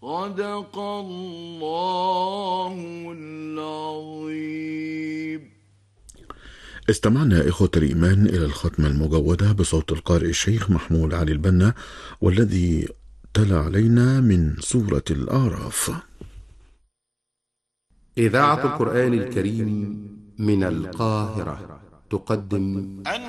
صدق الله العظيم. استمعنا إخوة الإيمان إلى الختمة المجودة بصوت القارئ الشيخ محمود علي البنا، والذي تلا علينا من سورة الأعراف. إذاعة القرآن الكريم من القاهرة تقدم